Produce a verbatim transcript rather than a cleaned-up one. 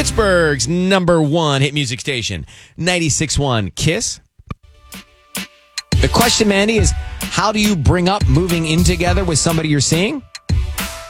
Pittsburgh's number one hit music station, ninety-six point one Kiss. The question, Mandy, is how do you bring up moving in together with somebody you're seeing?